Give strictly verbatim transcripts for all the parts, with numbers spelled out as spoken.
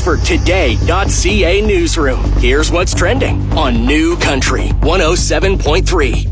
Oxford Today dot C A newsroom. Here's what's trending on New Country one oh seven point three.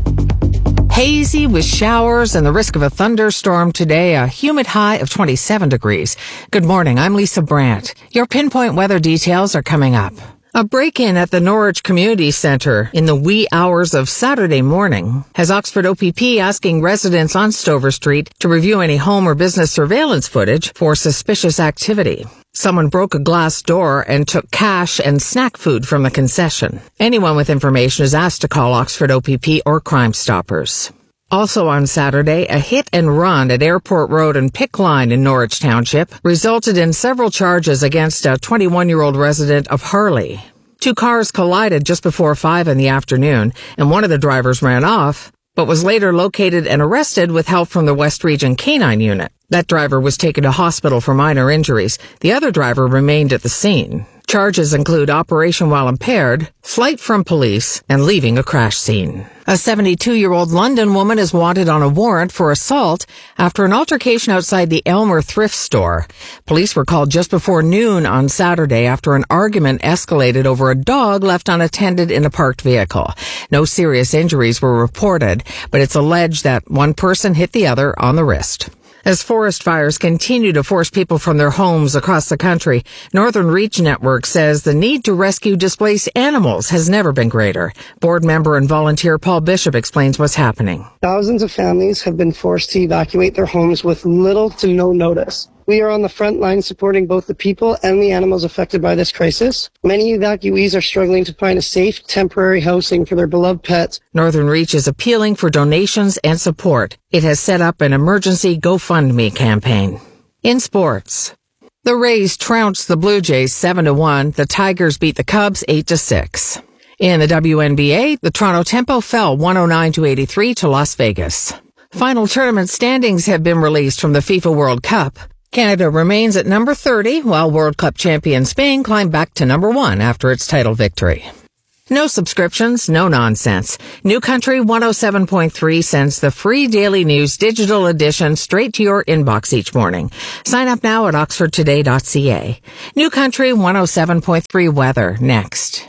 Hazy with showers and the risk of a thunderstorm today, a humid high of twenty-seven degrees. Good morning, I'm Lisa Brandt. Your pinpoint weather details are coming up. A break-in at the Norwich Community Centre in the wee hours of Saturday morning has Oxford O P P asking residents on Stover Street to review any home or business surveillance footage for suspicious activity. Someone broke a glass door and took cash and snack food from the concession. Anyone with information is asked to call Oxford O P P or Crime Stoppers. Also on Saturday, a hit and run at Airport Road and Pick Line in Norwich Township resulted in several charges against a twenty-one-year-old resident of Harley. Two cars collided just before five in the afternoon, and one of the drivers ran off, but was later located and arrested with help from the West Region Canine Unit. That driver was taken to hospital for minor injuries. The other driver remained at the scene. Charges include operation while impaired, flight from police, and leaving a crash scene. A seventy-two-year-old London woman is wanted on a warrant for assault after an altercation outside the Elmer thrift store. Police were called just before noon on Saturday after an argument escalated over a dog left unattended in a parked vehicle. No serious injuries were reported, but it's alleged that one person hit the other on the wrist. As forest fires continue to force people from their homes across the country, Northern Reach Network says the need to rescue displaced animals has never been greater. Board member and volunteer Paul Bishop explains what's happening. Thousands of families have been forced to evacuate their homes with little to no notice. We are on the front line supporting both the people and the animals affected by this crisis. Many evacuees are struggling to find a safe, temporary housing for their beloved pets. Northern Reach is appealing for donations and support. It has set up an emergency GoFundMe campaign. In sports, the Rays trounced the Blue Jays seven to one. The Tigers beat the Cubs eight to six. In the W N B A, the Toronto Tempo fell one oh nine to eighty-three to Las Vegas. Final tournament standings have been released from the FIFA World Cup. Canada remains at number thirty, while World Cup champion Spain climbed back to number one after its title victory. No subscriptions, no nonsense. New Country one oh seven point three sends the free Daily News digital edition straight to your inbox each morning. Sign up now at Oxford Today dot C A. New Country one oh seven point three weather next.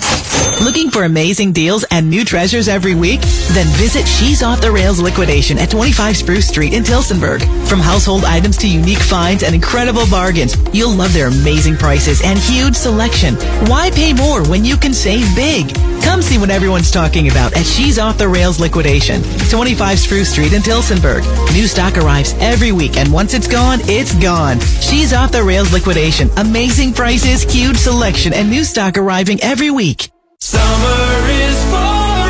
Looking for amazing deals and new treasures every week? Then visit She's Off the Rails Liquidation at twenty-five Spruce Street in Tillsonburg. From household items to unique finds and incredible bargains, you'll love their amazing prices and huge selection. Why pay more when you can save big? Come see what everyone's talking about at She's Off the Rails Liquidation, twenty-five Spruce Street in Tillsonburg. New stock arrives every week, and once it's gone, it's gone. She's Off the Rails Liquidation. Amazing prices, huge selection, and new stock arriving every week. Summer is for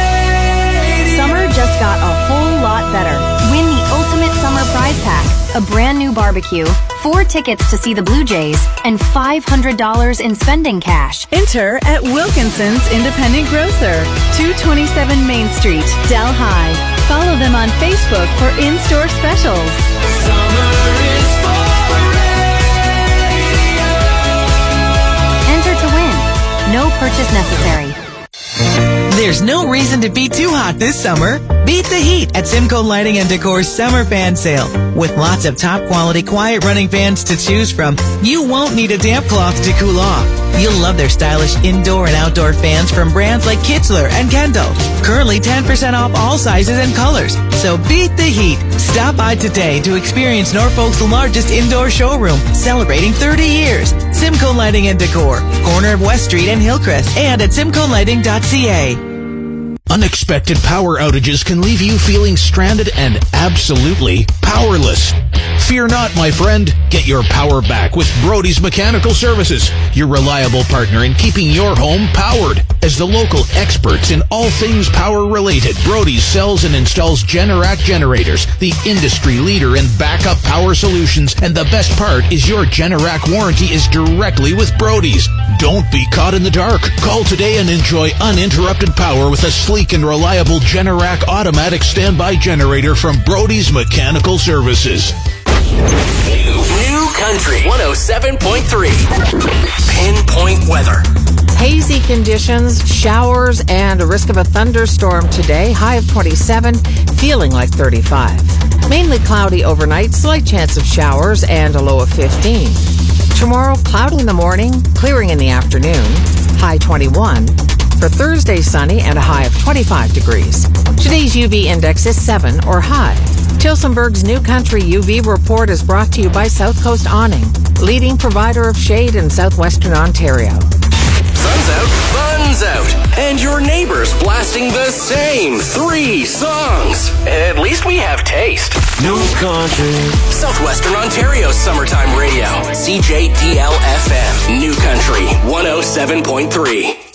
radio. Summer just got a whole lot better. Win the ultimate summer prize pack, a brand new barbecue, four tickets to see the Blue Jays, and five hundred dollars in spending cash. Enter at Wilkinson's Independent Grocer, two twenty-seven Main Street, Delhi. Follow them on Facebook for in-store specials. Summer is for radio. Enter to win. No purchase necessary. There's no reason to be too hot this summer. Beat the heat at Simcoe Lighting and Decor's Summer Fan Sale. With lots of top-quality, quiet-running fans to choose from, you won't need a damp cloth to cool off. You'll love their stylish indoor and outdoor fans from brands like Kitzler and Kendall. Currently ten percent off all sizes and colors. So beat the heat. Stop by today to experience Norfolk's largest indoor showroom, celebrating thirty years. Simcoe Lighting and Decor, corner of West Street and Hillcrest, and at simcoe lighting dot c a. Unexpected power outages can leave you feeling stranded and absolutely powerless. Fear not, my friend. Get your power back with Brody's Mechanical Services, your reliable partner in keeping your home powered. As the local experts in all things power-related, Brody's sells and installs Generac generators, the industry leader in backup power solutions. And the best part is your Generac warranty is directly with Brody's. Don't be caught in the dark. Call today and enjoy uninterrupted power with a sleek and reliable Generac automatic standby generator from Brody's Mechanical Services. New Country one oh seven point three. Pinpoint weather. Hazy conditions, showers, and a risk of a thunderstorm today. High of twenty-seven, feeling like thirty-five. Mainly cloudy overnight, slight chance of showers, and a low of fifteen. Tomorrow, cloudy in the morning, clearing in the afternoon, high twenty-one. For Thursday, sunny and a high of twenty-five degrees. Today's U V index is seven or high. Tilsonburg's New Country U V report is brought to you by South Coast Awning, leading provider of shade in southwestern Ontario. Sun's out, fun's out, and your neighbor's blasting the same three songs. At least we have taste. New Country. Southwestern Ontario's summertime radio. C J D L F M. New Country one oh seven point three.